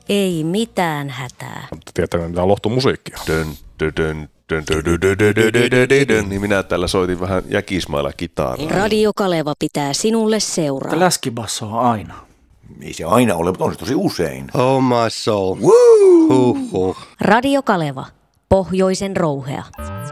Ei mitään hätää. Tiedätkö mitä lohtomusiikkia? Niin minä täällä soitin vähän jäkismailla kitaraa. Radio Kaleva pitää sinulle seuraa. Läskibasso on aina. Ei se aina ole, mutta on se tosi usein. Oh my soul. Woo! Huhhuh. Radio Kaleva, pohjoisen rouhea.